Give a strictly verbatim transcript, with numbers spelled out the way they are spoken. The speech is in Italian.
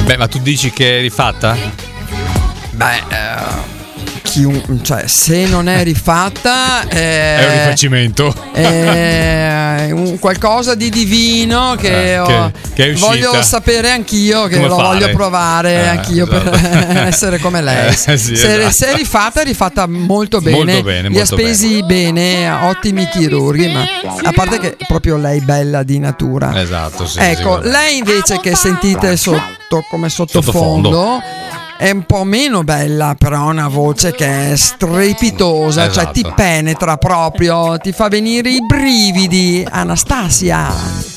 Beh, ma tu dici che è rifatta? Beh, eh, chiun- cioè, se non è rifatta, eh, È un rifacimento. è un qualcosa di divino che, Eh, ho- che- che è uscita. voglio sapere anch'io, che Come lo fare? voglio provare Eh, anch'io esatto. per essere come lei. Eh, sì, se, esatto. se è rifatta, è rifatta molto bene. Molto bene, Li ha molto spesi bene. ottimi chirurghi, ma a parte che è proprio lei bella di natura. Esatto, sì, Ecco, sì, lei invece che sentite sotto come sottofondo, Sottofondo. è un po' meno bella, però ha una voce che è strepitosa, Esatto. cioè ti penetra proprio, ti fa venire i brividi. Anastasia.